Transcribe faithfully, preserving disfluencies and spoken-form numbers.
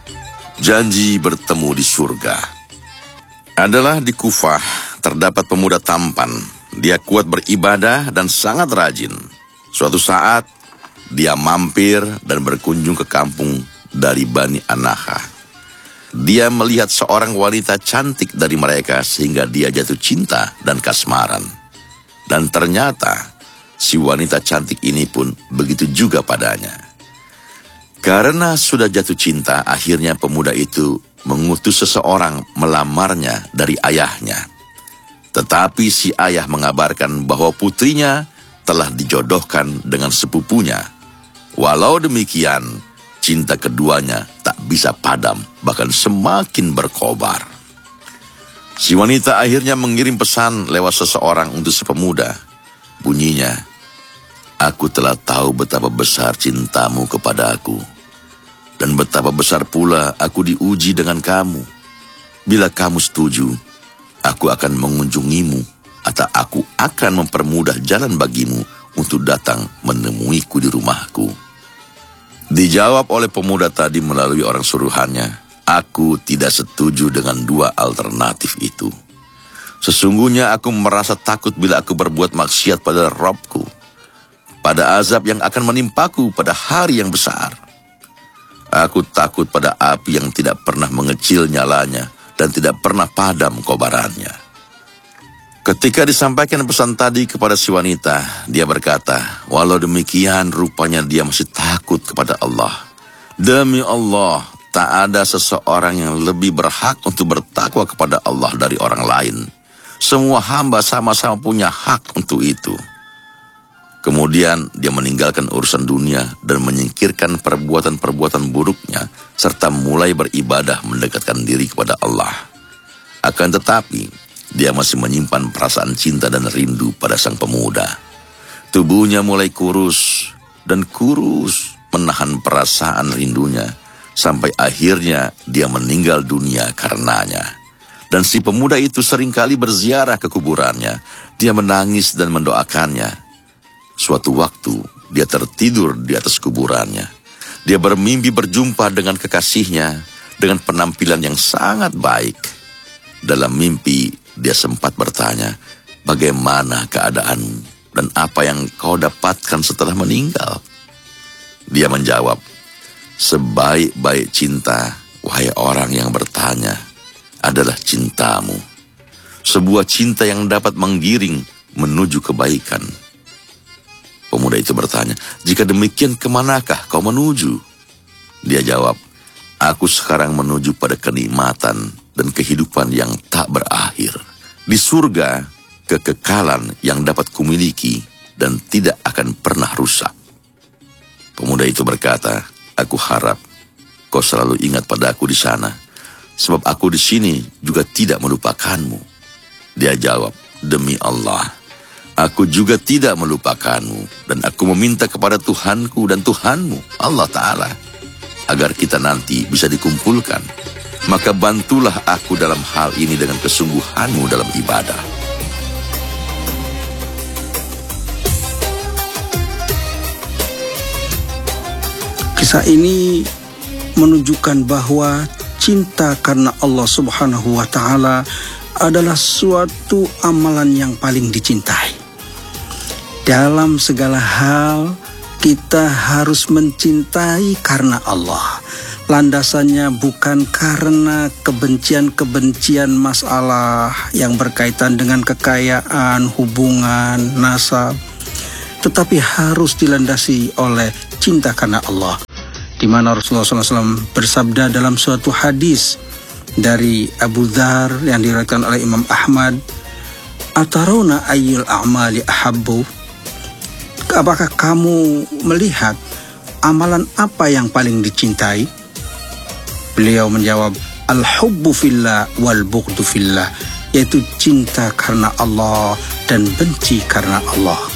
Janji bertemu di surga. Adalah di Kufah terdapat pemuda tampan. Dia kuat beribadah dan sangat rajin. Suatu saat dia mampir dan berkunjung ke kampung dari Bani Anaha. Dia melihat seorang wanita cantik dari mereka sehingga dia jatuh cinta dan kasmaran. Dan ternyata si wanita cantik ini pun begitu juga padanya. Karena sudah jatuh cinta, akhirnya pemuda itu mengutus seseorang melamarnya dari ayahnya. Tetapi si ayah mengabarkan bahwa putrinya telah dijodohkan dengan sepupunya. Walau demikian, cinta keduanya tak bisa padam, bahkan semakin berkobar. Si wanita akhirnya mengirim pesan lewat seseorang untuk si pemuda. Bunyinya, "Aku telah tahu betapa besar cintamu kepada aku. Dan betapa besar pula aku diuji dengan kamu. Bila kamu setuju, aku akan mengunjungimu atau aku akan mempermudah jalan bagimu untuk datang menemuiku di rumahku." Dijawab oleh pemuda tadi melalui orang suruhannya, "Aku tidak setuju dengan dua alternatif itu. Sesungguhnya aku merasa takut bila aku berbuat maksiat pada Rabbku, pada azab yang akan menimpaku pada hari yang besar. Aku takut pada api yang tidak pernah mengecil nyalanya dan tidak pernah padam kobarannya." Ketika disampaikan pesan tadi kepada si wanita, dia berkata, walau demikian rupanya dia masih takut kepada Allah. Demi Allah, tak ada seseorang yang lebih berhak untuk bertakwa kepada Allah dari orang lain. Semua hamba sama-sama punya hak untuk itu. Kemudian dia meninggalkan urusan dunia dan menyingkirkan perbuatan-perbuatan buruknya serta mulai beribadah mendekatkan diri kepada Allah. Akan tetapi, dia masih menyimpan perasaan cinta dan rindu pada sang pemuda. Tubuhnya mulai kurus dan kurus menahan perasaan rindunya sampai akhirnya dia meninggal dunia karenanya. Dan si pemuda itu seringkali berziarah ke kuburannya. Dia menangis dan mendoakannya. Suatu waktu, dia tertidur di atas kuburannya. Dia bermimpi berjumpa dengan kekasihnya dengan penampilan yang sangat baik. Dalam mimpi, dia sempat bertanya, "Bagaimana keadaanmu dan apa yang kau dapatkan setelah meninggal?" Dia menjawab, "Sebaik-baik cinta, wahai orang yang bertanya, adalah cintamu. Sebuah cinta yang dapat menggiring menuju kebaikan." Pemuda itu bertanya, "Jika demikian kemanakah kau menuju?" Dia jawab, "Aku sekarang menuju pada kenikmatan dan kehidupan yang tak berakhir. Di surga, kekekalan yang dapat kumiliki dan tidak akan pernah rusak." Pemuda itu berkata, "Aku harap kau selalu ingat pada aku di sana, sebab aku di sini juga tidak melupakanmu." Dia jawab, "Demi Allah, aku juga tidak melupakanmu, dan aku meminta kepada Tuhanku dan Tuhanmu, Allah Ta'ala, agar kita nanti bisa dikumpulkan. Maka bantulah aku dalam hal ini dengan kesungguhanmu dalam ibadah." Kisah ini menunjukkan bahwa cinta karena Allah Subhanahu wa Ta'ala adalah suatu amalan yang paling dicintai. Dalam segala hal, kita harus mencintai karena Allah. Landasannya bukan karena kebencian-kebencian masalah yang berkaitan dengan kekayaan, hubungan, nasab, tetapi harus dilandasi oleh cinta karena Allah. Di mana Rasulullah shallallahu alaihi wasallam bersabda dalam suatu hadis dari Abu Dzar yang diriwayatkan oleh Imam Ahmad, "Atarawna ayyul a'mali ahabbu?" Apakah kamu melihat amalan apa yang paling dicintai? Beliau menjawab, "Al-hubbu fillah wal bughdu fillah," yaitu cinta karena Allah dan benci karena Allah.